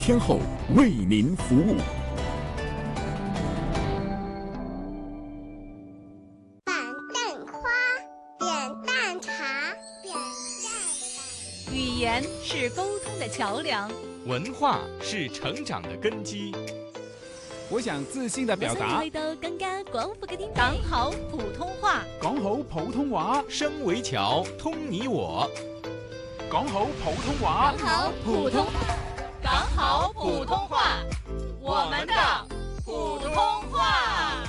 天后为您服务。 板蛋花，扁担茶，扁担。 语言是沟通的桥梁， 文化是成長的根基。 我想自信地表達， 講好普通話， 講好普通話， 聲為橋，通你我。 講好普通話， 講好普通話，我們的普通話。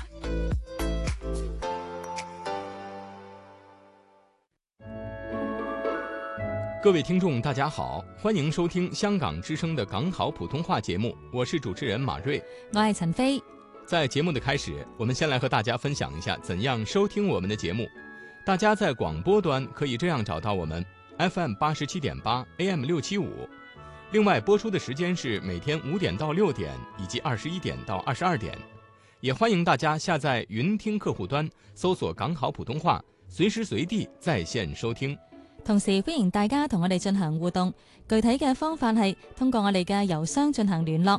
各位聽眾大家好，歡迎收聽香港之聲的港好普通話節目，我是主持人馬瑞， 我係陳飛。 在節目的開始，我們先來和大家分享一下怎樣收聽我們的節目。大家在廣播端可以這樣找到我們 FM 87.8 AM 675，另外播出的時間是每天5點到6點以及21點到22點，也歡迎大家下載雲聽客戶端搜索港好普通話，隨時隨地在線收聽。 同時歡迎大家同我哋進行互動，具體嘅方法係通過我哋嘅郵箱進行聯絡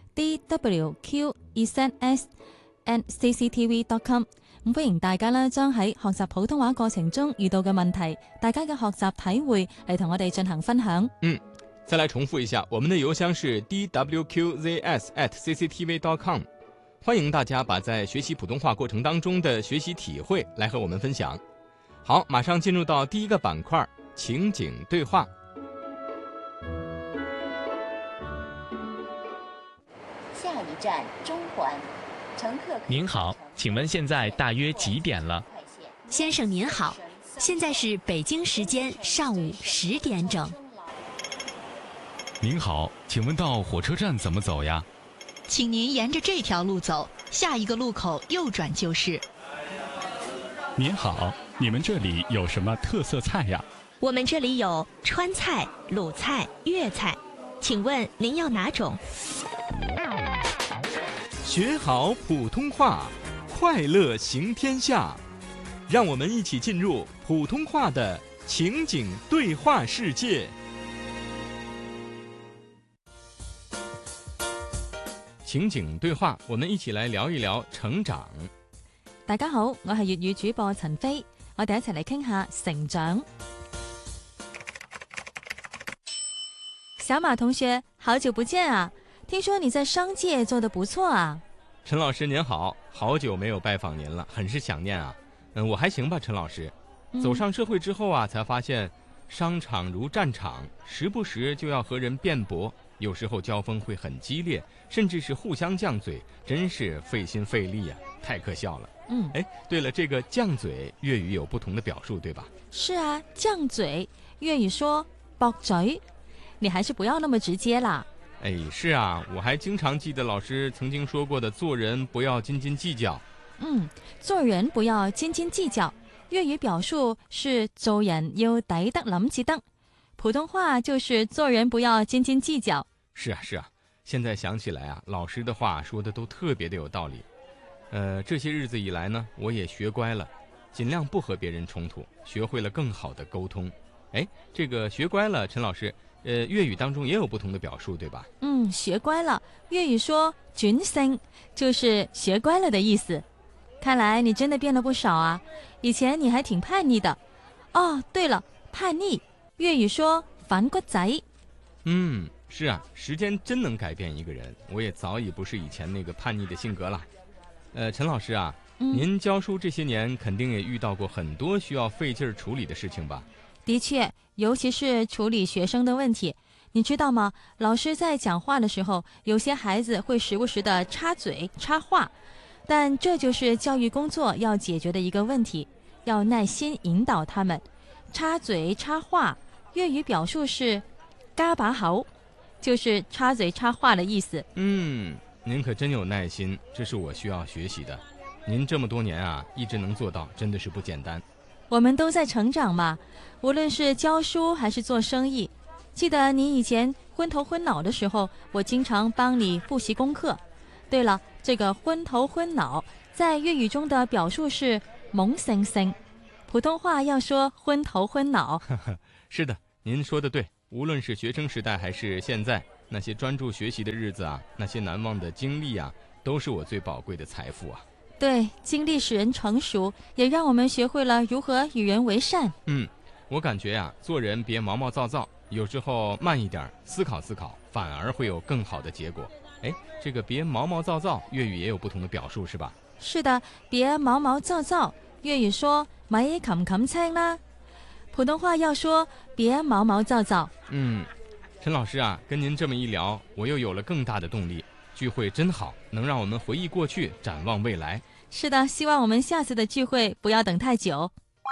dwqesns@cctv.com。咁歡迎大家呢將喺學習普通話過程中遇到嘅問題，大家嘅學習體會嚟同我哋進行分享。 再來重複一下，我們的郵箱是 dwqzs@cctv.com。歡迎大家把在學習普通話過程當中的學習體會來和我們分享。好，馬上進入到第一個板塊，情景對話。 下一站中環，乘客。 您好，請問現在大約幾點了？ 先生您好，現在是北京時間上午10點整。 您好，請問到火車站怎麼走呀？ 請您沿着這條路走，下一個路口右轉就是。 您好，你們這裡有什麼特色菜呀？ 我們這裡有川菜、魯菜、粵菜，請問您要哪種？ 學好普通話，快樂行天下。讓我們一起進入普通話的情景對話世界。情景對話，我們一起來聊一聊成長。 大家好，我係粵語主播陳飛，我哋一齊嚟傾下成長。小馬同學，好久不見啊！聽說你在商界做得不錯啊。 陳老師您好，好久沒有拜訪您了，很是想念啊。我還行吧，陳老師。走上社會之後啊，才發現商場如戰場，時不時就要和人辯駁，有時候交鋒會很激烈，甚至是互相犟嘴，真是費心費力啊，太可笑了。對了，這個犟嘴粵語有不同的表述，對吧？ 是啊，犟嘴粵語說駁嘴，你還是不要那麼直接啦。 是啊，我還經常記得老師曾經說過的，做人不要斤斤計較。 做人不要斤斤計較，粵語表述是做人要抵得諗至得，普通話就是做人不要斤斤計較。 是啊，現在想起來啊，老師的話說的都特別的有道理。這些日子以來呢，我也學乖了，盡量不和別人衝突，學會了更好的溝通。這個學乖了，陳老師，粵語當中也有不同的表述，對吧？ 學乖了，粵語說轉性，就是學乖了的意思。看來你真的變了不少啊，以前你還挺叛逆的。哦，對了，叛逆，粵語說反骨仔。 是啊，時間真能改變一個人，我也早已不是以前那個叛逆的性格了。陳老師啊，您教書這些年肯定也遇到過很多需要費勁處理的事情吧？ 的確，尤其是處理學生的問題，你知道嗎？老師在講話的時候，有些孩子會時不時的插嘴插話，但這就是教育工作要解決的一個問題，要耐心引導他們。插嘴插話，粵語表述是嘎把口，就是插嘴插話的意思。 您可真有耐心，這是我需要學習的。您這麼多年啊，一直能做到，真的是不簡單。 我們都在成長嘛，無論是教書還是做生意。記得你以前昏頭昏腦的時候，我經常幫你複習功課。對了，這個昏頭昏腦在粵語中的表述是懵盛盛，普通話要說昏頭昏腦。 是的，您說的對，無論是學生時代還是現在， 那些专注学习的日子啊，那些难忘的经历啊，都是我最宝贵的财富啊。 对，经历使人成熟，也让我们学会了如何与人为善。 我感觉啊，做人别毛毛躁躁，有时候慢一点，思考思考，反而会有更好的结果。这个别毛毛躁躁，粤语也有不同的表述是吧？ 是的，别毛毛躁躁，粤语说咪冚冚青啦，普通话要说别毛毛躁躁。 陈老师啊，跟您这么一聊，我又有了更大的动力。聚会真好，能让我们回忆过去，展望未来。 是的，希望我们下次的聚会不要等太久。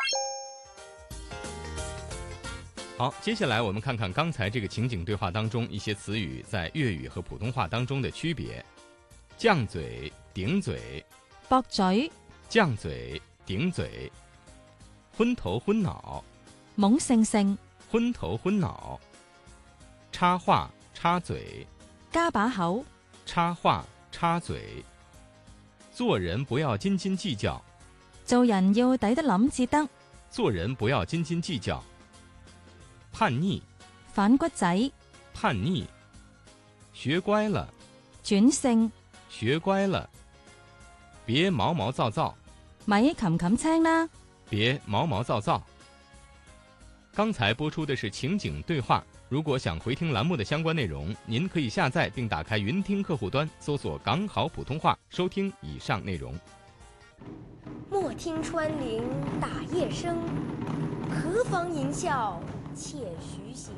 好，接下来我们看看刚才这个情景对话当中一些词语在粤语和普通话当中的区别。犟嘴、頂嘴。 駁嘴。 犟嘴、頂嘴。昏頭昏腦。 懵盛盛。 昏頭昏腦。插話、插嘴。 加把口。 插話、插嘴。做人不要斤斤計較。 做人要抵得諗至得。 做人不要斤斤計較。叛逆。 反骨仔。 叛逆。學乖了。 轉性。 學乖了。別毛毛躁躁。 咪冚冚青啦。 別毛毛躁躁。剛才播出的是情景對話，如果想回聽欄目的相關內容，您可以下載並打開雲聽客戶端，搜索港好普通話，收聽以上內容。 莫聽穿林打葉聲，何妨吟嘯且徐行。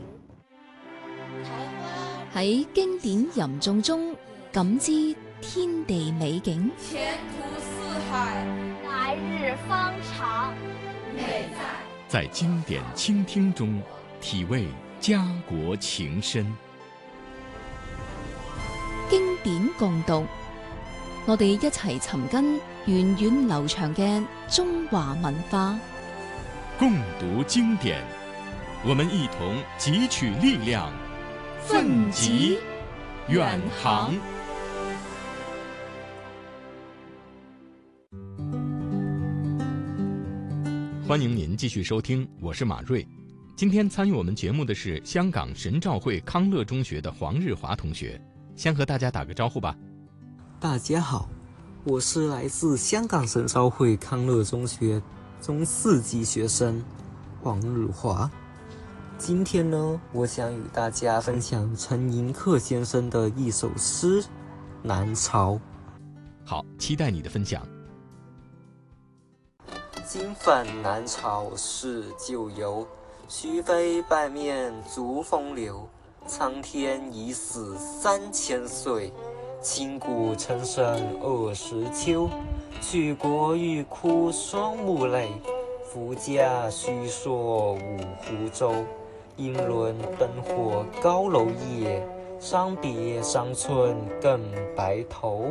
喺經典吟誦中感知天地美景， 前途似海， 來日方長， 美在經典傾聽中體味家國情深。 經典共讀，我哋一齊尋根源遠流長嘅中華文化。 共讀經典，我們一同汲取力量，奮楫遠航。 歡迎您繼續收聽，我是馬瑞。今天參與我們節目的是香港神召會康樂中學的黃日華同學，先和大家打個招呼吧。 大家好，我是來自香港神召會康樂中學中4級學生黃日華。今天呢，我想與大家分享陳寅恪先生的一首詩《南朝》。 好，期待你的分享。 金粉南朝是舊遊，須飛半面逐風流。蒼天已死3000歲，千古沉生20秋。舉國欲哭雙目淚，夫家須說五湖洲。英倫燈火高樓夜，傷別傷春更白頭。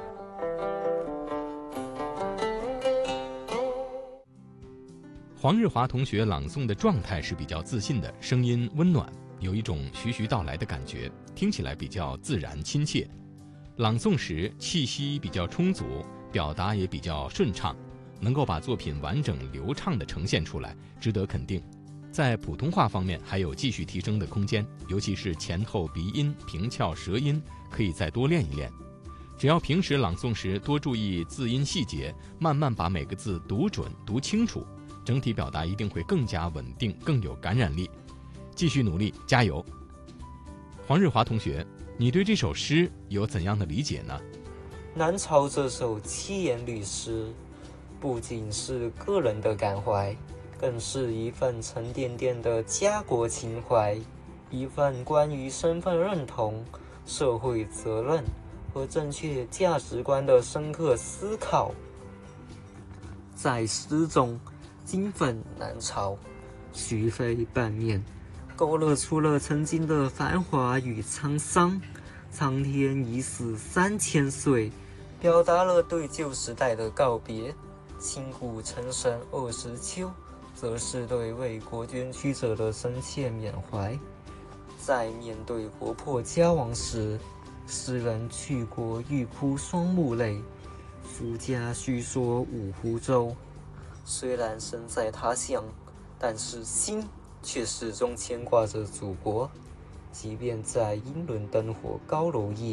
黄日华同学朗诵的状态是比较自信的，声音温暖，有一种徐徐到来的感觉，听起来比较自然亲切。朗诵时气息比较充足，表达也比较顺畅，能够把作品完整流畅地呈现出来，值得肯定。在普通话方面还有继续提升的空间，尤其是前后鼻音、平翘舌音，可以再多练一练。只要平时朗诵时多注意字音细节，慢慢把每个字读准、读清楚，整体表达一定会更加稳定，更有感染力。继续努力，加油！黄日华同学，你对这首诗有怎样的理解呢？ 南朝这首7言律诗，不仅是个人的感怀，更是一份沉甸甸的家国情怀，一份关于身份认同、社会责任和正确价值观的深刻思考。在诗中，金粉南朝，须飞半面，勾勒出了曾经的繁华与沧桑。苍天已死3000岁，表达了对旧时代的告别。倾谷沉神20秋，则是对为国捐躯者的深切缅怀。在面对国破家亡时，诗人去国欲哭双目泪，夫家须说五湖洲。虽然身在他乡，但是心却始终牵挂着祖国。 即便在英伦灯火高楼夜，